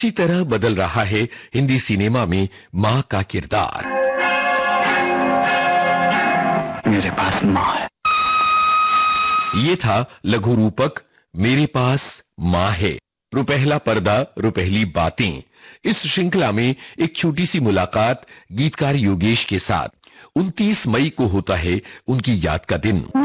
इसी तरह बदल रहा है हिंदी सिनेमा में मां का किरदार। मेरे पास मां है। ये था लघु रूपक मेरे पास मां है। रुपहला पर्दा रुपहली बातें। इस श्रृंखला में एक छोटी सी मुलाकात गीतकार योगेश के साथ। 29 मई को होता है उनकी याद का दिन।